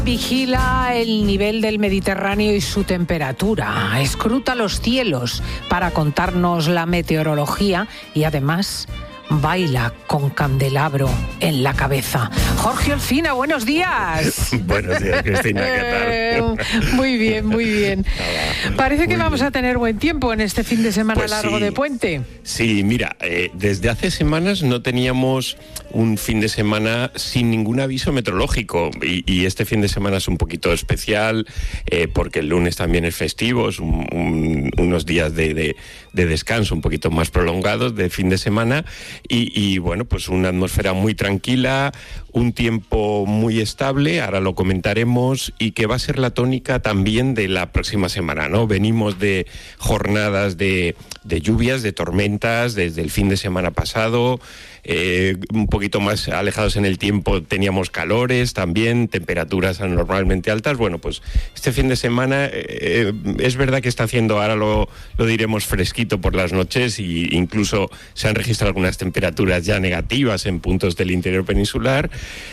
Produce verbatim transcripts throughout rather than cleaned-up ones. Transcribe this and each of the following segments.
Vigila el nivel del Mediterráneo y su temperatura, escruta los cielos para contarnos la meteorología y además baila con candelabro en la cabeza. Jorge Olcina, buenos días. Buenos días, Cristina, ¿qué tal? Muy bien, muy bien. Parece que muy vamos bien. a tener buen tiempo en este fin de semana Pues largo sí. de puente. Sí, mira, eh, desde hace semanas no teníamos un fin de semana sin ningún aviso meteorológico y, y este fin de semana es un poquito especial eh, porque el lunes también es festivo, es un, un, unos días de, de, de descanso un poquito más prolongados de fin de semana y, y bueno, pues una atmósfera muy tranquila, un tiempo muy estable, ahora lo comentaremos, y que va a ser la tónica también de la próxima semana, ¿no? Venimos de jornadas de, de lluvias, de tormentas, desde el fin de semana pasado, eh, un poquito más alejados en el tiempo teníamos calores también, temperaturas anormalmente altas. Bueno, pues este fin de semana eh, es verdad que está haciendo, ahora lo, lo diremos, fresquito por las noches, y incluso se han registrado algunas temperaturas ya negativas en puntos del interior peninsular,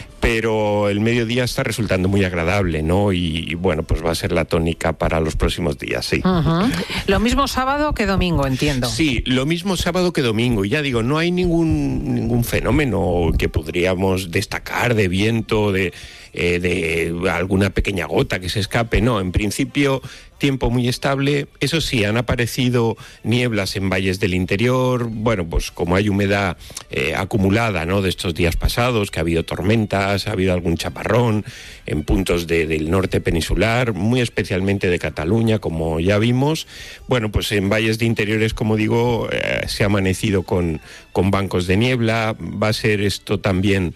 pero el mediodía está resultando muy agradable, ¿no? Y, y bueno, pues va a ser la tónica para los próximos días, sí. Uh-huh. Lo mismo sábado que domingo, entiendo. Sí, lo mismo sábado que domingo. Y ya digo, no hay ningún, ningún fenómeno que podríamos destacar de viento, de, eh, de alguna pequeña gota que se escape. No, en principio, tiempo muy estable. Eso sí, han aparecido nieblas en valles del interior. Bueno, pues como hay humedad eh, acumulada, ¿no?, de estos días pasados, que ha habido tormentas, ha habido algún chaparrón en puntos de, del norte peninsular, muy especialmente de Cataluña, como ya vimos. Bueno, pues en valles de interiores, como digo, eh, se ha amanecido con, con bancos de niebla. Va a ser esto también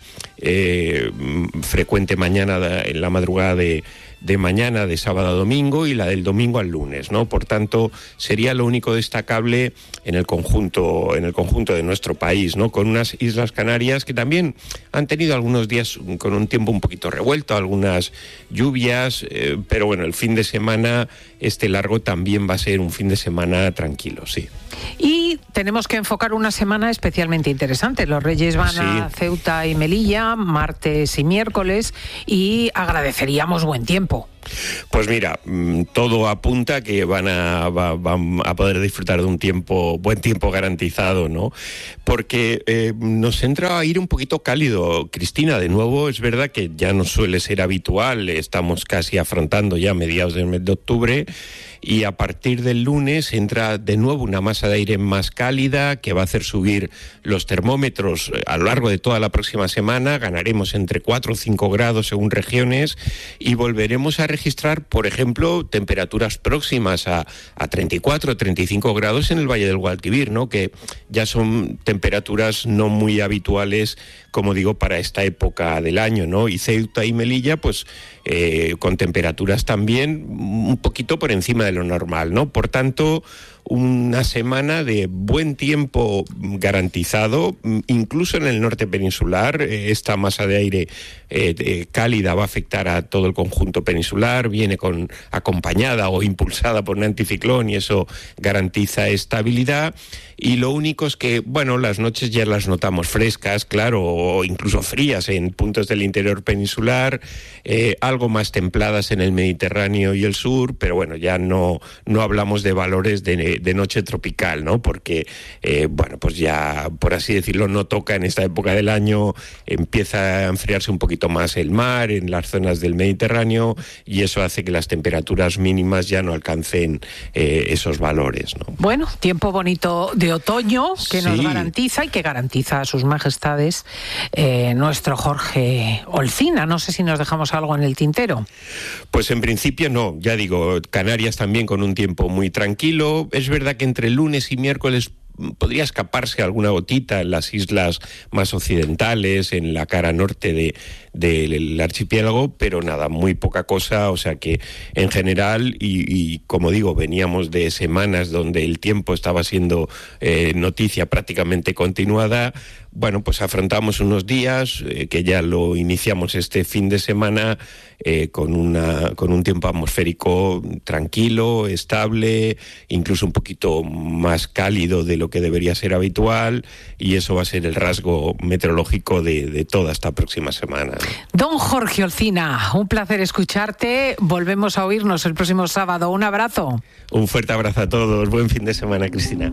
eh, frecuente mañana, en la madrugada de de mañana, de sábado a domingo, y la del domingo al lunes, ¿no? Por tanto, sería lo único destacable en el conjunto, en el conjunto de nuestro país, ¿no? Con unas Islas Canarias que también han tenido algunos días con un tiempo un poquito revuelto, algunas lluvias, eh, pero bueno, el fin de semana, este largo, también va a ser un fin de semana tranquilo, sí. Y tenemos que enfocar una semana especialmente interesante. Los Reyes van Sí. a Ceuta y Melilla, martes y miércoles, y agradeceríamos buen tiempo. Pues mira, todo apunta que van a, va, van a poder disfrutar de un tiempo, buen tiempo garantizado, ¿no? Porque eh, nos entra a ir un poquito cálido, Cristina. De nuevo, es verdad que ya no suele ser habitual, estamos casi afrontando ya mediados del mes de octubre, y a partir del lunes entra de nuevo una masa de aire más cálida que va a hacer subir los termómetros a lo largo de toda la próxima semana. Ganaremos entre cuatro o cinco grados según regiones y volveremos a registrar, por ejemplo, temperaturas próximas a, a treinta y cuatro o treinta y cinco grados en el Valle del Guadalquivir, ¿no? Que ya son temperaturas no muy habituales, como digo, para esta época del año, ¿no? Y Ceuta y Melilla, pues eh, con temperaturas también un poquito por encima de lo normal, ¿no? Por tanto, una semana de buen tiempo garantizado, incluso en el norte peninsular. Esta masa de aire eh, de cálida va a afectar a todo el conjunto peninsular, viene con acompañada o impulsada por un anticiclón y eso garantiza estabilidad. Y lo único es que, bueno, las noches ya las notamos frescas, claro, o incluso frías en puntos del interior peninsular, eh, algo más templadas en el Mediterráneo y el sur, pero bueno, ya no, no hablamos de valores de, de noche tropical, ¿no? Porque, eh, bueno, pues ya, por así decirlo, no toca en esta época del año, empieza a enfriarse un poquito más el mar en las zonas del Mediterráneo y eso hace que las temperaturas mínimas ya no alcancen eh, esos valores, ¿no? Bueno, tiempo bonito de otoño que Sí. nos garantiza y que garantiza a sus majestades eh, nuestro Jorge Olcina. No sé si nos dejamos algo en el tintero. Pues en principio no, ya digo, Canarias también con un tiempo muy tranquilo. Es verdad que entre lunes y miércoles podría escaparse alguna gotita en las islas más occidentales, en la cara norte de, del archipiélago, pero nada, muy poca cosa, o sea que en general, y, y como digo, veníamos de semanas donde el tiempo estaba siendo eh, noticia prácticamente continuada. Bueno, pues afrontamos unos días eh, que ya lo iniciamos este fin de semana eh, con una con un tiempo atmosférico tranquilo, estable, incluso un poquito más cálido de lo que debería ser habitual, y eso va a ser el rasgo meteorológico de, de toda esta próxima semana. Don Jorge Olcina, un placer escucharte. Volvemos a oírnos el próximo sábado. Un abrazo. Un fuerte abrazo a todos. Buen fin de semana, Cristina.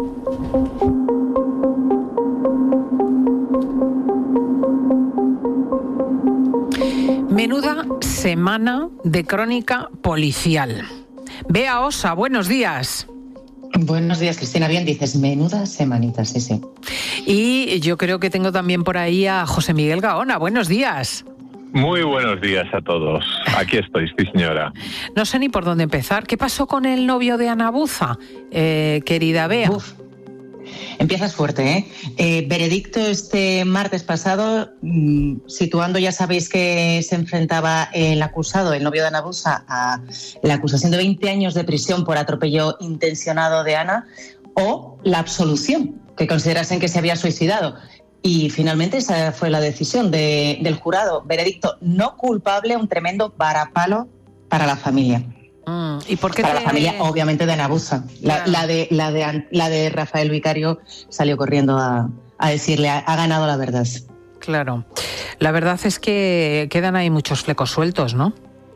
Menuda semana de crónica policial. Bea Osa, buenos días. Buenos días, Cristina. Bien dices, menuda semanita, sí, sí. Y yo creo que tengo también por ahí a José Miguel Gaona. Buenos días. Muy buenos días a todos. Aquí estoy, sí, señora. No sé ni por dónde empezar. ¿Qué pasó con el novio de Ana Buza, eh, querida Bea? Uf. Empiezas fuerte, ¿eh? ¿eh? Veredicto este martes pasado, mmm, situando, ya sabéis que se enfrentaba el acusado, el novio de Ana Buza, a la acusación de veinte años de prisión por atropello intencionado de Ana, o la absolución, que considerasen que se había suicidado. Y finalmente esa fue la decisión de, del jurado. Veredicto no culpable, un tremendo varapalo para la familia. Mm, ¿y por qué para te... la familia, obviamente, de Ana Buza. La, claro. la, de, la, de, la de Rafael Vicario salió corriendo a, a decirle, ha, ha ganado la verdad. Claro. La verdad es que quedan ahí muchos flecos sueltos, ¿no?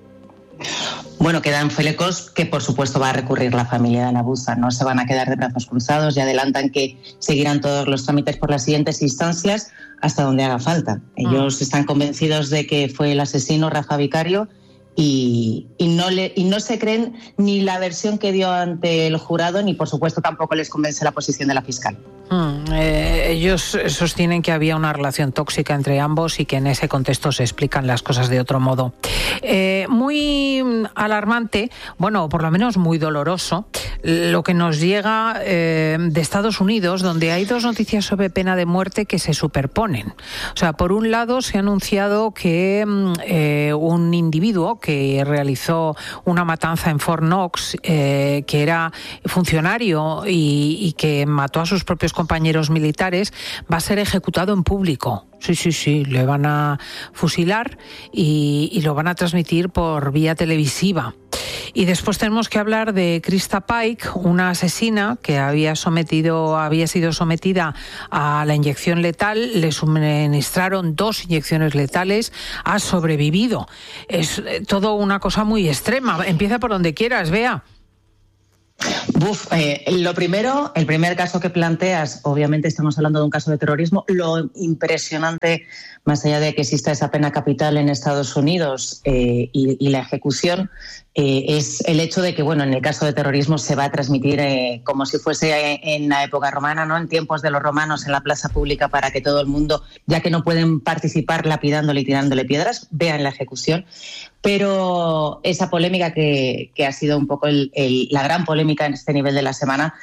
Bueno, quedan flecos que, por supuesto, va a recurrir la familia de Ana Buza. No se van a quedar de brazos cruzados y adelantan que seguirán todos los trámites por las siguientes instancias hasta donde haga falta. Ellos mm. están convencidos de que fue el asesino Rafa Vicario y, y, no le, y no se creen ni la versión que dio ante el jurado ni, por supuesto, tampoco les convence la posición de la fiscal. Mm, eh, ellos sostienen que había una relación tóxica entre ambos y que en ese contexto se explican las cosas de otro modo. Eh, muy alarmante, bueno, por lo menos muy doloroso, lo que nos llega eh, de Estados Unidos, donde hay dos noticias sobre pena de muerte que se superponen. O sea, por un lado se ha anunciado que eh, un individuo que realizó una matanza en Fort Knox, eh, que era funcionario y, y que mató a sus propios compañeros militares, va a ser ejecutado en público. Sí, sí, sí, le van a fusilar y, y lo van a transmitir por vía televisiva. Y después tenemos que hablar de Krista Pike, una asesina que había sometido, había sido sometida a la inyección letal, le suministraron dos inyecciones letales, ha sobrevivido. Es todo una cosa muy extrema. Empieza por donde quieras, Bea. Uf, eh, lo primero, el primer caso que planteas, obviamente estamos hablando de un caso de terrorismo. Lo impresionante, más allá de que exista esa pena capital en Estados Unidos eh, y, y la ejecución, eh, es el hecho de que, bueno, en el caso de terrorismo se va a transmitir eh, como si fuese en la época romana, ¿no? En tiempos de los romanos, en la plaza pública, para que todo el mundo, ya que no pueden participar lapidándole y tirándole piedras, vean la ejecución. Pero esa polémica que, que ha sido un poco el, el, la gran polémica en este nivel de la semana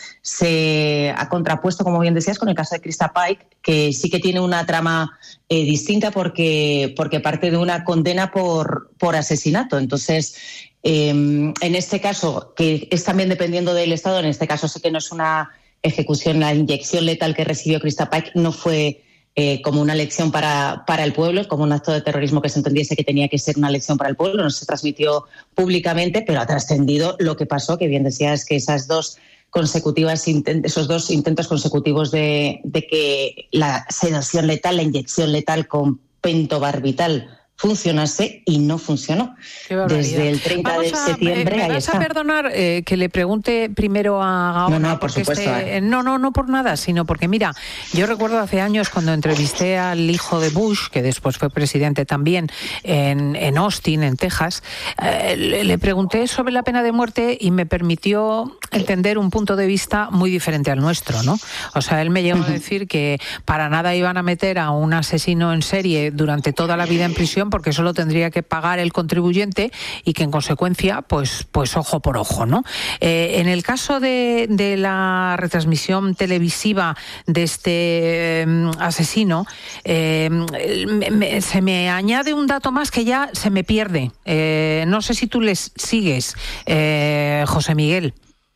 se ha contrapuesto, como bien decías, con el caso de Krista Pike, que sí que tiene una trama eh, distinta porque, porque parte de una condena por, por asesinato. Entonces, eh, en este caso, que es también dependiendo del Estado, en este caso sí que no es una ejecución, la inyección letal que recibió Krista Pike no fue Eh, como una lección para, para el pueblo, como un acto de terrorismo que se entendiese que tenía que ser una lección para el pueblo. No se transmitió públicamente, pero ha trascendido lo que pasó, que bien decías que esas dos consecutivas esos dos intentos consecutivos de, de que la sedación letal, la inyección letal con pentobarbital funcionase y no funcionó. Desde el treinta Vamos de a, septiembre. ¿Me ahí vas está. a perdonar eh, que le pregunte primero a Gaona? No, no, por supuesto. Este, eh. no, no, no por nada, sino porque, mira, yo recuerdo hace años cuando entrevisté al hijo de Bush, que después fue presidente también, en, en Austin, en Texas, eh, le, le pregunté sobre la pena de muerte y me permitió entender un punto de vista muy diferente al nuestro, ¿no? O sea, él me llegó uh-huh. a decir que para nada iban a meter a un asesino en serie durante toda la vida en prisión, porque solo tendría que pagar el contribuyente y que en consecuencia, pues, pues ojo por ojo, ¿no? Eh, en el caso de, de la retransmisión televisiva de este eh, asesino, eh, me, me, se me añade un dato más que ya se me pierde. Eh, no sé si tú les sigues, eh, José Miguel.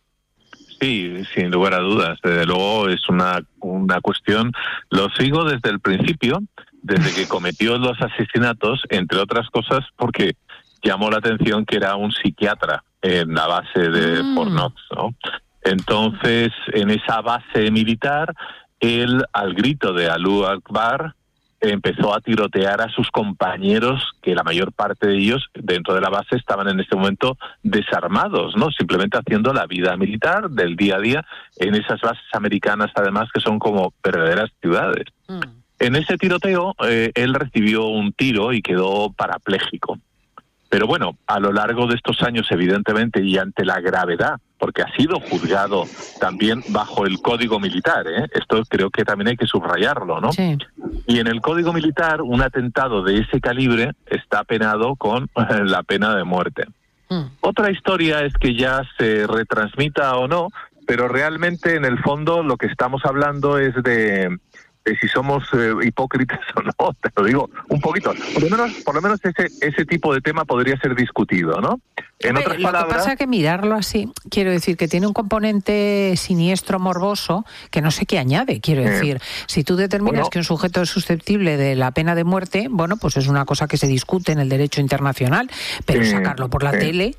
Sí, sin lugar a dudas. Desde luego es una, una cuestión. Lo sigo desde el principio, desde que cometió los asesinatos, entre otras cosas, porque llamó la atención que era un psiquiatra en la base de mm. Fort Knox, ¿no? Entonces, en esa base militar, él, al grito de Alú Akbar, empezó a tirotear a sus compañeros, que la mayor parte de ellos dentro de la base estaban en este momento desarmados, ¿no? Simplemente haciendo la vida militar del día a día en esas bases americanas, además, que son como verdaderas ciudades. Mm. En ese tiroteo, eh, él recibió un tiro y quedó parapléjico. Pero bueno, a lo largo de estos años, evidentemente, y ante la gravedad, porque ha sido juzgado también bajo el Código Militar, ¿eh? Esto creo que también hay que subrayarlo, ¿no? Sí. Y en el Código Militar, un atentado de ese calibre está penado con la pena de muerte. Mm. Otra historia es que ya se retransmita o no, pero realmente en el fondo lo que estamos hablando es de... de si somos eh, hipócritas o no, te lo digo un poquito. Por lo menos, por lo menos ese ese tipo de tema podría ser discutido, ¿no? En Hombre, otras lo palabras, que pasa es que mirarlo así, quiero decir que tiene un componente siniestro, morboso, que no sé qué añade, quiero eh, decir. Si tú determinas bueno, que un sujeto es susceptible de la pena de muerte, bueno, pues es una cosa que se discute en el derecho internacional, pero eh, sacarlo por la eh. tele...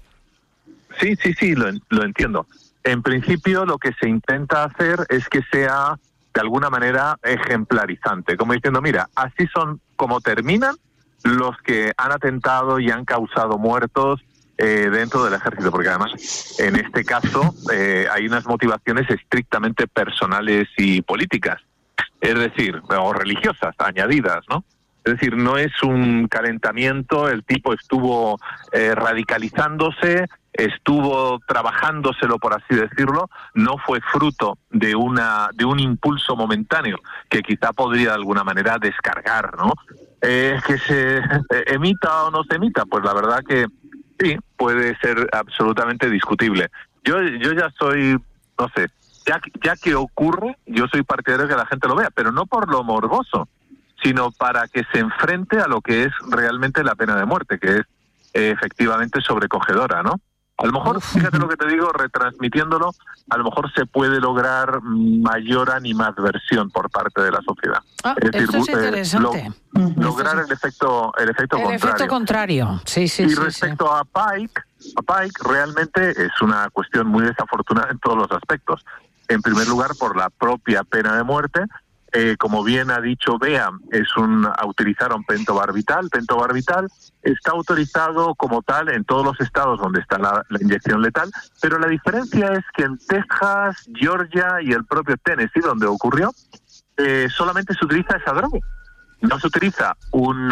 Sí, sí, sí, lo, lo entiendo. En principio lo que se intenta hacer es que sea... de alguna manera ejemplarizante, como diciendo, mira, así son como terminan los que han atentado y han causado muertos eh, dentro del ejército, porque además en este caso eh, hay unas motivaciones estrictamente personales y políticas, es decir, o religiosas añadidas, ¿no? Es decir, no es un calentamiento, el tipo estuvo eh, radicalizándose, estuvo trabajándoselo, por así decirlo, no fue fruto de una de un impulso momentáneo que quizá podría de alguna manera descargar, ¿no? Eh, que se emita o no se emita, pues la verdad que sí, puede ser absolutamente discutible. Yo yo ya soy, no sé, ya, ya que ocurre, yo soy partidario de que la gente lo vea, pero no por lo morboso, sino para que se enfrente a lo que es realmente la pena de muerte, que es eh, efectivamente sobrecogedora, ¿no? A lo mejor, fíjate lo que te digo, retransmitiéndolo, a lo mejor se puede lograr mayor animadversión por parte de la sociedad. Ah, es decir, es interesante. Eh, lo, lograr el efecto el efecto el contrario. El efecto contrario, sí, sí, y sí. Y respecto sí. a Pike, a Pike realmente es una cuestión muy desafortunada en todos los aspectos. En primer lugar, por la propia pena de muerte. Eh, como bien ha dicho Bea, es un, utilizaron pentobarbital. Pentobarbital está autorizado como tal en todos los estados donde está la, la inyección letal, pero la diferencia es que en Texas, Georgia y el propio Tennessee, donde ocurrió, eh, solamente se utiliza esa droga. No se utiliza un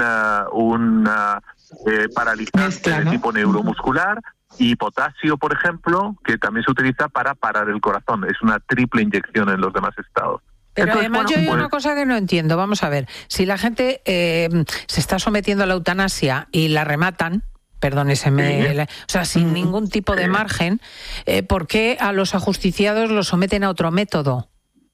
uh, eh, paralizante Mezcla, ¿no? de tipo neuromuscular y potasio, por ejemplo, que también se utiliza para parar el corazón. Es una triple inyección en los demás estados. Pero Entonces, además bueno, yo hay pues... una cosa que no entiendo. Vamos a ver, si la gente eh, se está sometiendo a la eutanasia y la rematan, perdóneseme, sí. la, o sea, sin mm. ningún tipo de margen, eh, ¿por qué a los ajusticiados los someten a otro método?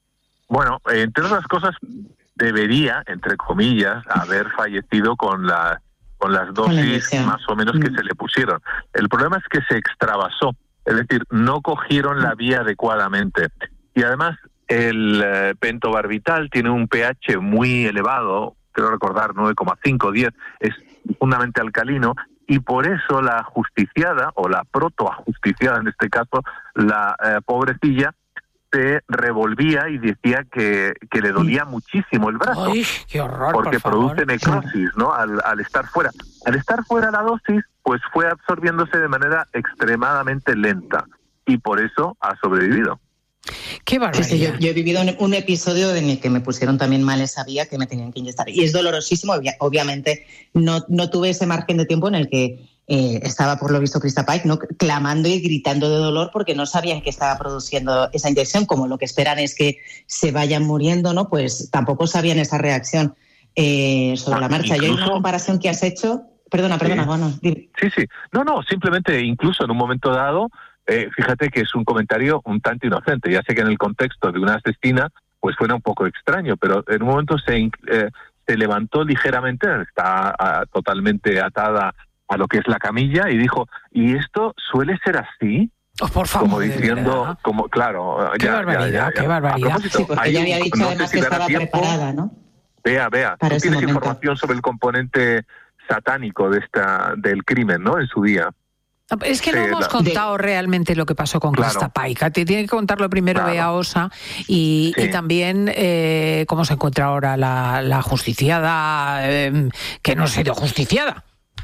Bueno, entre otras cosas, debería, entre comillas, haber fallecido con la con las dosis con más o menos mm. que se le pusieron. El problema es que se extravasó, es decir, no cogieron la vía adecuadamente. Y además, el eh, pentobarbital tiene un pH muy elevado, quiero recordar nueve coma cinco, diez, es profundamente alcalino, y por eso la ajusticiada, o la protoajusticiada en este caso, la eh, pobrecilla, se revolvía y decía que, que le dolía muchísimo el brazo. ¡Ay, qué horror, porque por produce favor. necrosis, ¿no? Al, al estar fuera. Al estar fuera la dosis, pues fue absorbiéndose de manera extremadamente lenta, y por eso ha sobrevivido. Qué barbaridad. Sí, sí, yo, yo he vivido un, un episodio en el que me pusieron también mal esa vía que me tenían que inyectar. Y es dolorosísimo, obvia, obviamente. No, no tuve ese margen de tiempo en el que eh, estaba, por lo visto, Krista Pike, ¿no? clamando y gritando de dolor porque no sabían que estaba produciendo esa inyección. Como lo que esperan es que se vayan muriendo, ¿no? Pues tampoco sabían esa reacción eh, sobre ah, la marcha. Incluso... Yo hay una comparación que has hecho... Perdona, perdona, sí. bueno. Dime. Sí, sí. No, no, simplemente incluso en un momento dado... Eh, fíjate que es un comentario un tanto inocente. Ya sé que en el contexto de una asesina pues suena un poco extraño, pero en un momento se, eh, se levantó ligeramente, está a, totalmente atada a lo que es la camilla, y dijo, ¿y esto suele ser así? Oh, por favor, como diciendo, como claro, qué ya, barbaridad, ya, ya, ya. qué barbaridad. Sí, porque ella había dicho no además sé si que estaba tiempo. preparada, ¿no? Vea, vea, Para tú tienes momento. información sobre el componente satánico de esta del crimen, ¿no? En su día. Es que no sí, hemos la... contado de... realmente lo que pasó con claro. Krista Paik. Te tiene que contarlo primero claro. Bea Osa y, sí. y también eh, cómo se encuentra ahora la, la justiciada, eh, que no ha sido justiciada.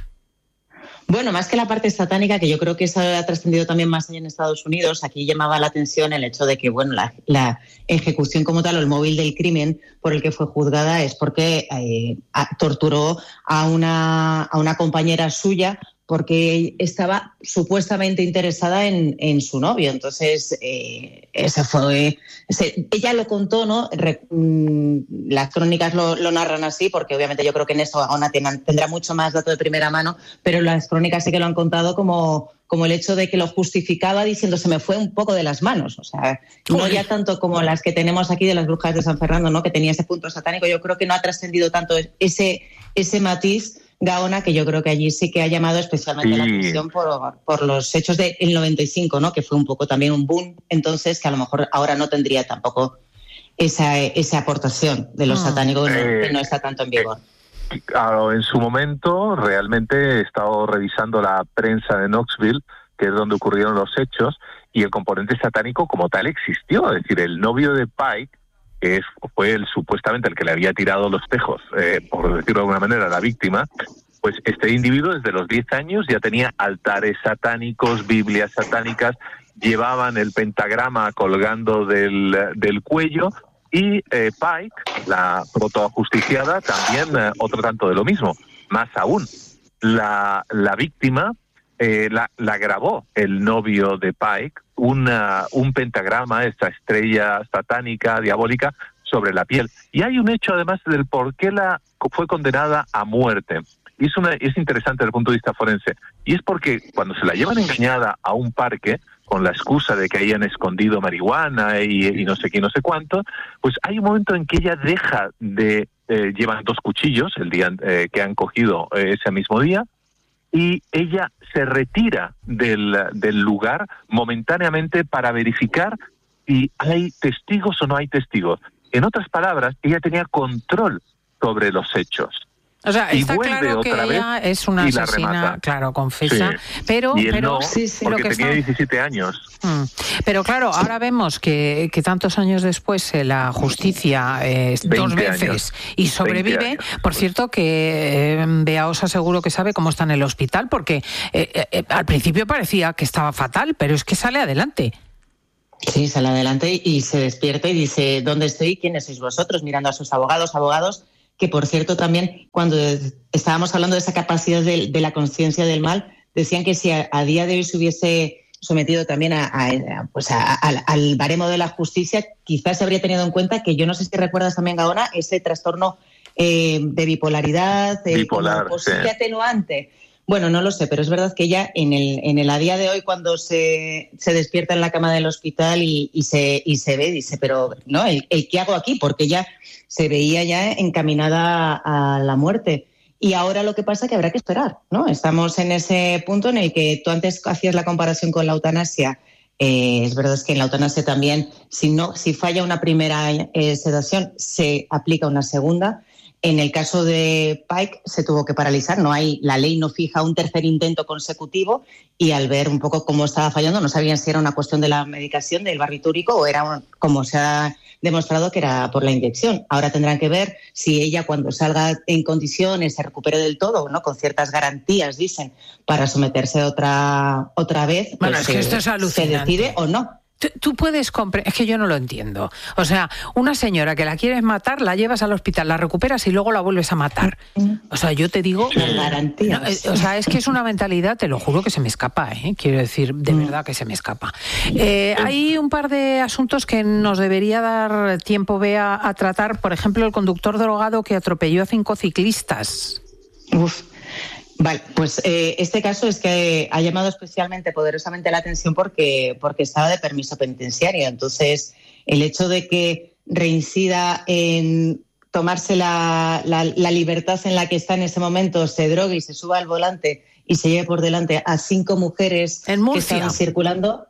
Bueno, más que la parte satánica, que yo creo que eso ha trascendido también más allá en Estados Unidos, aquí llamaba la atención el hecho de que, bueno, la, la ejecución como tal o el móvil del crimen por el que fue juzgada es porque eh, torturó a una, a una compañera suya porque estaba supuestamente interesada en, en su novio. Entonces, eh, ese fue... Ese, ella lo contó, ¿no? Re, mmm, las crónicas lo, lo narran así, porque obviamente yo creo que en eso Gaona tendrá mucho más dato de primera mano, pero las crónicas sí que lo han contado como, como el hecho de que lo justificaba diciendo se me fue un poco de las manos. O sea, Uy. no ya tanto como las que tenemos aquí de las brujas de San Fernando, ¿no? Que tenía ese punto satánico. Yo creo que no ha trascendido tanto ese, ese matiz Gaona, que yo creo que allí sí que ha llamado especialmente sí. la atención por, por los hechos del noventa y cinco, ¿no? Que fue un poco también un boom, entonces que a lo mejor ahora no tendría tampoco esa, esa aportación de los ah. satánicos eh, que no está tanto en vigor. Eh, claro, en su momento realmente he estado revisando la prensa de Knoxville, que es donde ocurrieron los hechos, y el componente satánico como tal existió, es decir, el novio de Paik, que fue el supuestamente el que le había tirado los tejos, eh, por decirlo de alguna manera, la víctima, pues este individuo desde los diez años ya tenía altares satánicos, Biblias satánicas, llevaban el pentagrama colgando del, del cuello, y eh, Paik, la protoajusticiada, también eh, otro tanto de lo mismo. Más aún, la, la víctima eh, la, la grabó el novio de Paik, Una, un pentagrama, esta estrella satánica, diabólica, sobre la piel. Y hay un hecho, además, del por qué la fue condenada a muerte. Y es, una, es interesante desde el punto de vista forense. Y es porque cuando se la llevan engañada a un parque, con la excusa de que hayan escondido marihuana y, y no sé qué, no sé cuánto, pues hay un momento en que ella deja de... Eh, llevan dos cuchillos, el día eh, que han cogido eh, ese mismo día, y ella se retira del, del lugar momentáneamente para verificar si hay testigos o no hay testigos. En otras palabras, ella tenía control sobre los hechos. O sea, y está claro que ella es una asesina, claro, confesa, sí. pero... Y él pero no, sí, sí, porque tenía está... diecisiete años. Mm. Pero claro, ahora vemos que, que tantos años después eh, la justicia eh, dos veces años. y sobrevive. Por cierto, que eh, Bea Osa seguro que sabe cómo está en el hospital, porque eh, eh, al principio parecía que estaba fatal, pero es que sale adelante. Sí, sale adelante y se despierta y dice, ¿dónde estoy? ¿Quiénes sois vosotros? Mirando a sus abogados, abogados... que por cierto también cuando estábamos hablando de esa capacidad de, de la conciencia del mal, decían que si a, a día de hoy se hubiese sometido también a, a, a, pues a, a, al baremo de la justicia, quizás se habría tenido en cuenta que yo no sé si recuerdas también, Gaona, ese trastorno eh, de bipolaridad, eh, bipolar, como posible sí. atenuante. Bueno, no lo sé, pero es verdad que ella en el, en el a día de hoy cuando se, se despierta en la cama del hospital y, y, se, y se ve, dice, pero no, el, el ¿qué hago aquí? Porque ella se veía ya encaminada a la muerte. Y ahora lo que pasa es que habrá que esperar, ¿no? Estamos en ese punto en el que tú antes hacías la comparación con la eutanasia. Eh, es verdad que en la eutanasia también, si, no, si falla una primera eh, sedación, se aplica una segunda. En el caso de Paik se tuvo que paralizar, no hay, la ley no fija un tercer intento consecutivo y al ver un poco cómo estaba fallando no sabían si era una cuestión de la medicación, del barbitúrico o era un, como se ha demostrado que era por la inyección. Ahora tendrán que ver si ella cuando salga en condiciones se recupere del todo, ¿no? Con ciertas garantías, dicen, para someterse otra, otra vez. Bueno, pues es que esto es alucinante. Se decide o no. Tú, tú puedes comprender, es que yo no lo entiendo. O sea, una señora que la quieres matar, la llevas al hospital, la recuperas y luego la vuelves a matar. O sea, yo te digo... Garantías. No, eh, o sea, es que es una mentalidad, te lo juro que se me escapa, ¿eh? Quiero decir, de verdad que se me escapa. Eh, hay un par de asuntos que nos debería dar tiempo, Bea, a tratar. Por ejemplo, el conductor drogado que atropelló a cinco ciclistas. Uf. Vale, pues eh, este caso es que ha llamado especialmente poderosamente la atención porque, porque estaba de permiso penitenciario. Entonces, el hecho de que reincida en tomarse la, la, la libertad en la que está en ese momento, se drogue y se suba al volante y se lleve por delante a cinco mujeres en Murcia, que estaban circulando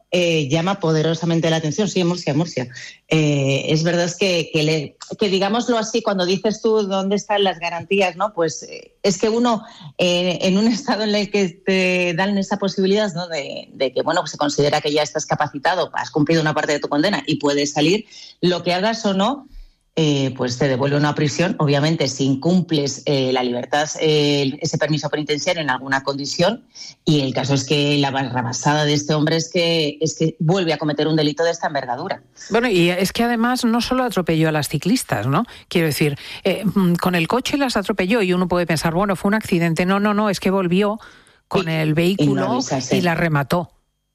eh, llama poderosamente la atención. Sí, en Murcia, en Murcia. Eh, es verdad es que, que, le, que, digámoslo así, cuando dices tú dónde están las garantías, ¿no? Pues eh, es que uno, eh, en un estado en el que te dan esa posibilidad, ¿no? de, de que, bueno, pues se considera que ya estás capacitado, has cumplido una parte de tu condena y puedes salir, lo que hagas o no, Eh, pues te devuelve a una prisión. Obviamente, si incumples eh, la libertad, eh, ese permiso penitenciario en alguna condición, y el caso es que la barrabasada de este hombre es que, es que vuelve a cometer un delito de esta envergadura. Bueno, y es que además no solo atropelló a las ciclistas, ¿no? Quiero decir, eh, con el coche las atropelló y uno puede pensar, bueno, fue un accidente. No, no, no, es que volvió con y, el vehículo y, y la remató.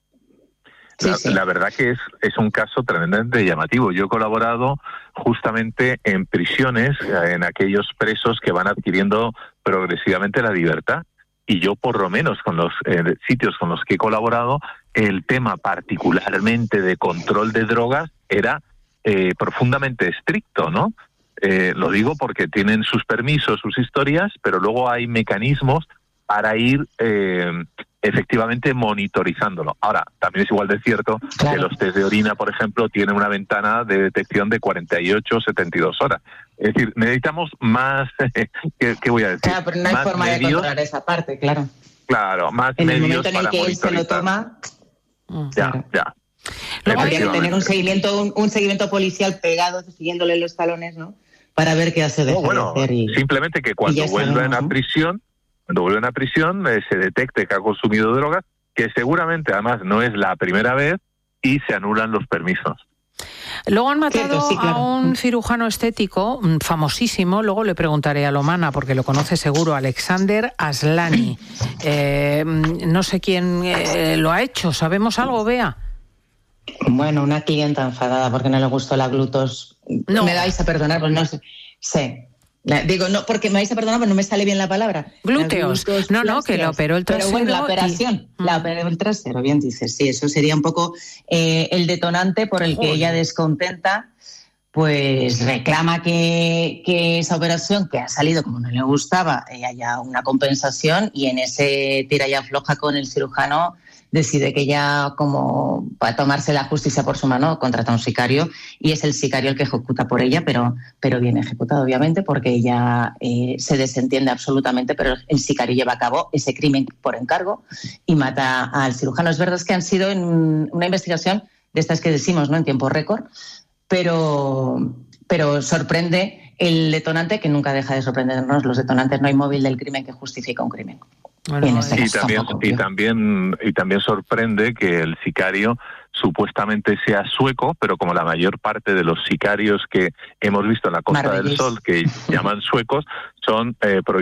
La, sí, sí. la verdad que es, es un caso tremendamente llamativo. Yo he colaborado justamente en prisiones, en aquellos presos que van adquiriendo progresivamente la libertad. Y yo, por lo menos, con los eh, sitios con los que he colaborado, el tema particularmente de control de drogas era eh, profundamente estricto, ¿no? Eh, lo digo porque tienen sus permisos, sus historias, pero luego hay mecanismos para ir eh, efectivamente monitorizándolo. Ahora, también es igual de cierto claro. que los test de orina, por ejemplo, tienen una ventana de detección de cuarenta y ocho a setenta y dos horas. Es decir, necesitamos más, ¿qué, qué voy a decir? Claro, pero no hay más forma medios, de controlar esa parte, claro. Claro, más en medios el momento en el para que él se lo toma... Ya, claro. ya. Luego habría que tener un seguimiento, un, un seguimiento policial pegado, siguiéndole los talones, ¿no? Para ver qué hace de, no, bueno, de hacer. Y, simplemente que cuando vuelven a prisión, cuando vuelven a prisión eh, se detecte que ha consumido drogas, que seguramente además no es la primera vez, y se anulan los permisos. Luego han matado Cierto, sí, claro. a un cirujano estético famosísimo, luego le preguntaré a Lomana porque lo conoce seguro, Alexander Aslani. Eh, no sé quién eh, lo ha hecho, ¿sabemos algo, Bea? Bueno, una clienta enfadada porque no le gustó la glutos. No. Me vais a perdonar, pues no sé. Sí. La, digo, no, porque me vais a perdonar, pero no me sale bien la palabra. Glúteos. Glúteos no, no, que lo operó el trasero. Pero bueno, la operación, y... la operó el trasero, bien dices, sí, eso sería un poco eh, el detonante por el Joder. que ella descontenta, pues reclama que, que esa operación que ha salido como no le gustaba, eh, haya una compensación, y en ese tira y afloja con el cirujano decide que ya, como para tomarse la justicia por su mano, contrata a un sicario, y es el sicario el que ejecuta por ella, pero, pero bien ejecutado, obviamente, porque ella eh, se desentiende absolutamente, pero el sicario lleva a cabo ese crimen por encargo y mata al cirujano. Es verdad que han sido en una investigación de estas que decimos, ¿no?, en tiempo récord, pero, pero sorprende el detonante, que nunca deja de sorprendernos los detonantes. No hay móvil del crimen que justifica un crimen. Bueno, y, este y, también, y, también, y también sorprende que el sicario supuestamente sea sueco, pero como la mayor parte de los sicarios que hemos visto en la Costa del Sol, que llaman suecos, son eh,